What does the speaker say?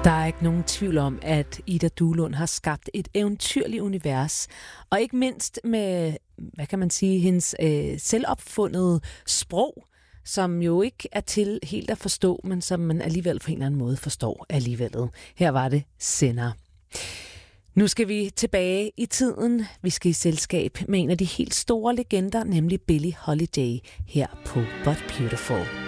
Der er ikke nogen tvivl om, at Ida Duelund har skabt et eventyrligt univers. Og ikke mindst med, hvad kan man sige, hendes selvopfundede sprog, som jo ikke er til helt at forstå, men som man alligevel på en eller anden måde forstår alligevel. Her var det Sender. Nu skal vi tilbage i tiden. Vi skal i selskab med en af de helt store legender, nemlig Billie Holiday, her på But Beautiful.